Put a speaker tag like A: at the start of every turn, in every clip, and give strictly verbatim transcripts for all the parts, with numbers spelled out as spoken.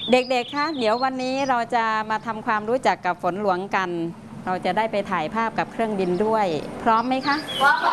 A: เด็กๆคะเดี๋ยววันนี้เราจะมาทำความรู้จักกับฝนหลวงกันเราจะได้ไปถ่ายภาพกับเครื่องบินด้วยพร้อมไหมคะพร้อม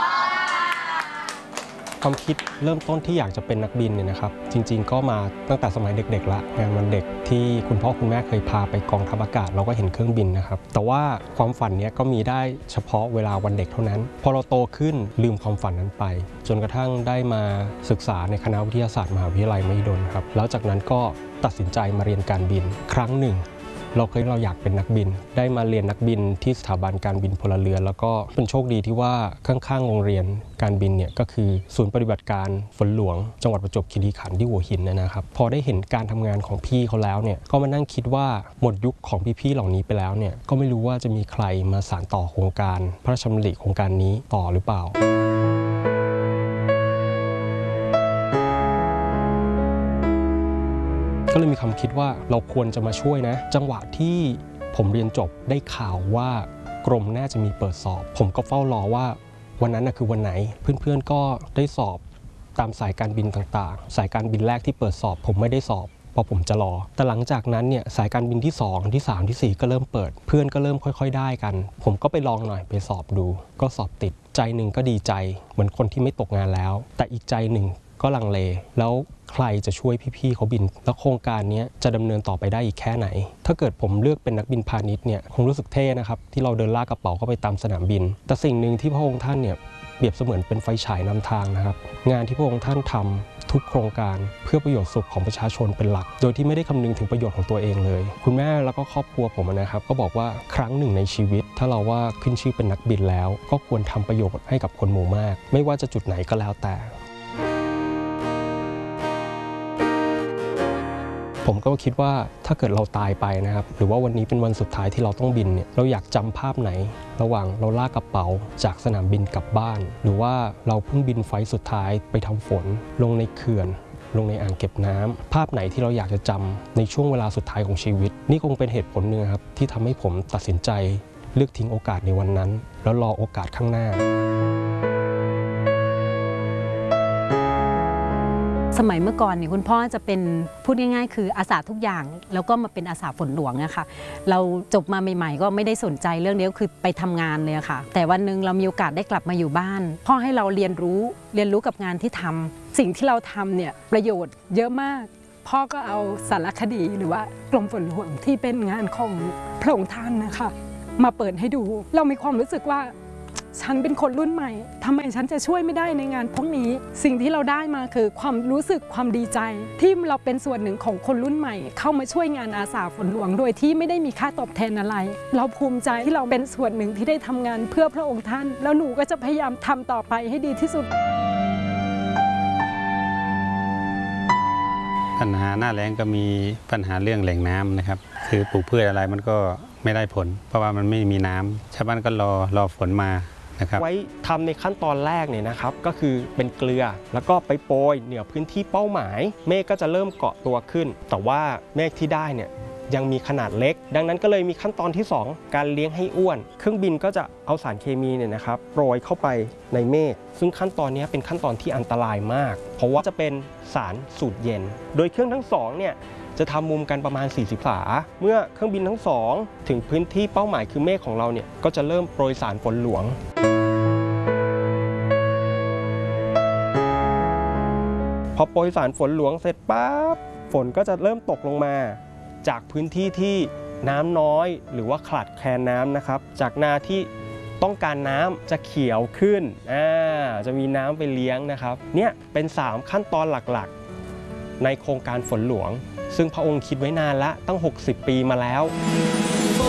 B: ความคิดเริ่มต้นที่อยากจะเป็นนักบินเนี่ยนะครับจริงๆก็มาตั้งแต่สมัยเด็กๆละงานวันเด็กที่คุณพ่อคุณแม่เคยพาไปกองทัพอากาศเราก็เห็นเครื่องบินนะครับแต่ว่าความฝันนี้ก็มีได้เฉพาะเวลาวันเด็กเท่านั้นพอเราโตขึ้นลืมความฝันนั้นไปจนกระทั่งได้มาศึกษาในคณะวิทยาศาสตร์มหาวิทยาลัยมหิดลครับแล้วจากนั้นก็ตัดสินใจมาเรียนการบินครั้งหนึ่งเราเคยเราอยากเป็นนักบินได้มาเรียนนักบินที่สถาบันการบินพลเรือนแล้วก็เป็นโชคดีที่ว่าข้างๆโรงเรียนการบินเนี่ยก็คือศูนย์ปฏิบัติการฝนหลวงจังหวัดประจวบคีรีขันธ์ที่หัวหินนะครับพอได้เห็นการทำงานของพี่เขาแล้วเนี่ยก็มานั่งคิดว่าหมดยุคของพี่ๆเหล่านี้ไปแล้วเนี่ยก็ไม่รู้ว่าจะมีใครมาสานต่อโครงการพระราชดำริโครงการนี้ต่อหรือเปล่าก็เลยมีความคิดว่าเราควรจะมาช่วยนะจังหวะที่ผมเรียนจบได้ข่าวว่ากรมน่าจะมีเปิดสอบผมก็เฝ้ารอว่าวันนั้นนะคือวันไหนเพื่อนๆก็ได้สอบตามสายการบินต่างๆสายการบินแรกที่เปิดสอบผมไม่ได้สอบเพราะผมจะรอแต่หลังจากนั้นเนี่ยสายการบินที่สองที่สามที่สี่ก็เริ่มเปิดเพื่อนก็เริ่มค่อยๆได้กันผมก็ไปลองหน่อยไปสอบดูก็สอบติดใจหนึ่งก็ดีใจเหมือนคนที่ไม่ตกงานแล้วแต่อีกใจหนึ่งก็ลังเลแล้วใครจะช่วยพี่ๆเขาบินแล้วโครงการนี้จะดำเนินต่อไปได้อีกแค่ไหนถ้าเกิดผมเลือกเป็นนักบินพาณิชย์เนี่ยคงรู้สึกเท่นะครับที่เราเดินลากกระเป๋าเข้าไปตามสนามบินแต่สิ่งหนึ่งที่พระองค์ท่านเนี่ยเปรียบเสมือนเป็นไฟฉายนำทางนะครับงานที่พระองค์ท่านทำทุกโครงการเพื่อประโยชน์สุขของประชาชนเป็นหลักโดยที่ไม่ได้คำนึงถึงประโยชน์ของตัวเองเลยคุณแม่แล้วก็ครอบครัวผมนะครับก็บอกว่าครั้งหนึ่งในชีวิตถ้าเราว่าขึ้นชื่อเป็นนักบินแล้วก็ควรทำประโยชน์ให้กับคนหมู่มากไม่ว่าจะจุดไหนก็แล้วแต่ผมก็คิดว่าถ้าเกิดเราตายไปนะครับหรือว่าวันนี้เป็นวันสุดท้ายที่เราต้องบินเนี่ยเราอยากจำภาพไหนระหว่างเราลากกระเป๋าจากสนามบินกลับบ้านหรือว่าเราเพิ่งบินไฟล์สุดท้ายไปทำฝนลงในเขื่อนลงในอ่างเก็บน้ำภาพไหนที่เราอยากจะจำในช่วงเวลาสุดท้ายของชีวิตนี่คงเป็นเหตุผลหนึ่งครับที่ทำให้ผมตัดสินใจเลือกทิ้งโอกาสในวันนั้นแล้วรอโอกาสข้างหน้า
C: สมัยเมื่อก่อนเนี่ยคุณพ่อจะเป็นพูดง่ายๆคืออาสาทุกอย่างแล้วก็มาเป็นอาสาฝนหลวงอะค่ะเราจบมาใหม่ๆก็ไม่ได้สนใจเรื่องนี้คือไปทำงานเลยค่ะแต่วันหนึ่งเรามีโอกาสได้กลับมาอยู่บ้านพ่อให้เราเรียนรู้เรียนรู้กับงานที่ทำสิ่งที่เราทำเนี่ยประโยชน์เยอะมากพ่อก็เอาสารคดีหรือว่ากรมฝนหลวงที่เป็นงานของพระองค์ท่านนะคะมาเปิดให้ดูเรามีความรู้สึกว่าฉันเป็นคนรุ่นใหม่ทำไมฉันจะช่วยไม่ได้ในงานพวกนี้สิ่งที่เราได้มาคือความรู้สึกความดีใจที่เราเป็นส่วนหนึ่งของคนรุ่นใหม่เข้ามาช่วยงานอาสาฝนหลวงโดยที่ไม่ได้มีค่าตอบแทนอะไรเราภูมิใจที่เราเป็นส่วนหนึ่งที่ได้ทำงานเพื่อพระองค์ท่านแล้วหนูก็จะพยายามทำต่อไปให้ดีที่สุด
D: ปัญหาหน้าแล้งก็มีปัญหาเรื่องแหล่งน้ำนะครับคือปลูกพืชอะไรมันก็ไม่ได้ผลเพราะว่ามันไม่มีน้ำชาวบ้านก็รอรอฝนมานะครับ
B: ไว้ทำในขั้นตอนแรกเนี่ยนะครับก็คือเป็นเกลือแล้วก็ไปโปรยเหนือพื้นที่เป้าหมายเมฆก็จะเริ่มเกาะตัวขึ้นแต่ว่าเมฆที่ได้เนี่ยยังมีขนาดเล็กดังนั้นก็เลยมีขั้นตอนที่สองการเลี้ยงให้อ้วนเครื่องบินก็จะเอาสารเคมีเนี่ยนะครับโปรยเข้าไปในเมฆซึ่งขั้นตอนนี้เป็นขั้นตอนที่อันตรายมากเพราะว่าจะเป็นสารสูตรเย็นโดยเครื่องทั้งสองเนี่ยจะทำมุมกันประมาณสี่สิบองศาเมื่อเครื่องบินทั้งสองถึงพื้นที่เป้าหมายคือเมฆของเราเนี่ยก็จะเริ่มโปรยสารฝนหลวงพอโปรยสารฝนหลวงเสร็จปั๊บฝนก็จะเริ่มตกลงมาจากพื้นที่ที่น้ำน้อยหรือว่าขาดแคลนน้ำนะครับจากนาที่ต้องการน้ำจะเขียวขึ้นอ่าจะมีน้ำไปเลี้ยงนะครับเนี่ยเป็นสามขั้นตอนหลักๆในโครงการฝนหลวงซึ่งพระองค์คิดไว้นานละตั้งหกสิบปีมาแล้ว